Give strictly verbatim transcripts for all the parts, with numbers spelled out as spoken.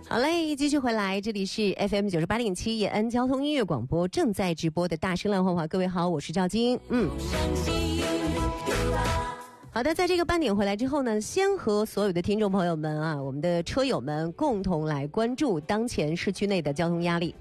好嘞，继续回来，这里是 F M 九十八点七延安交通音乐广播正在直播的大声浪花话，各位好，我是赵晶。嗯，好的，在这个半点回来之后呢，先和所有的听众朋友们啊，我们的车友们共同来关注当前市区内的交通压力。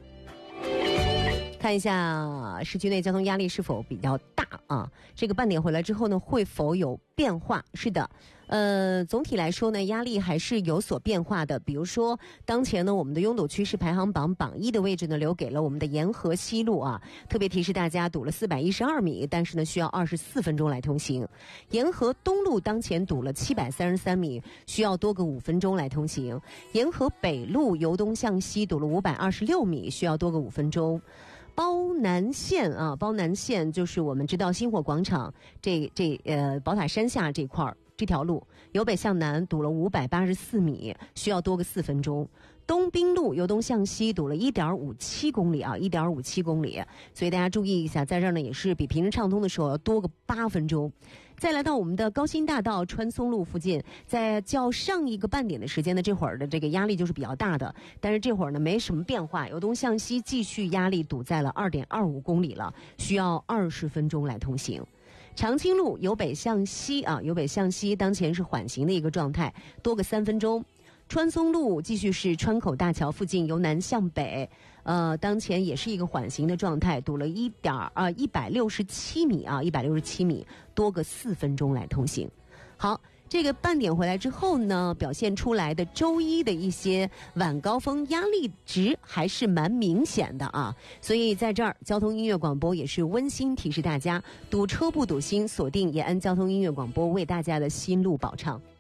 看一下市区内交通压力是否比较大啊？这个半点回来之后呢，会否有变化？是的，呃，总体来说呢，压力还是有所变化的。比如说，当前呢，我们的拥堵区是排行榜榜一的位置呢，留给了我们的沿河西路啊。特别提示大家，堵了四百一十二米，但是呢，需要二十四分钟来通行。沿河东路当前堵了七百三十三米，需要多个五分钟来通行。沿河北路由东向西堵了五百二十六米，需要多个五分钟。包南线啊，包南线就是我们知道新火广场这这呃宝塔山下这块儿这条路由北向南堵了五百八十四米，需要多个四分钟。东滨路由东向西堵了 一点五七公里啊 ，一点五七公里，所以大家注意一下，在这儿呢也是比平时畅通的时候要多个八分钟。再来到我们的高新大道川松路附近，在较上一个半点的时间呢，这会儿的这个压力就是比较大的，但是这会儿呢没什么变化，由东向西继续压力堵在了 二点二五公里了，需要二十分钟来通行。长青路由北向西啊，由北向西当前是缓行的一个状态，多个三分钟。川松路继续是川口大桥附近由南向北，呃，当前也是一个缓行的状态，堵了一点啊一百六十七米啊，一百六十七米，多个四分钟来通行。好，这个半点回来之后呢，表现出来的周一的一些晚高峰压力值还是蛮明显的啊，所以在这儿交通音乐广播也是温馨提示大家，堵车不堵心，锁定延安交通音乐广播为大家的心路保畅。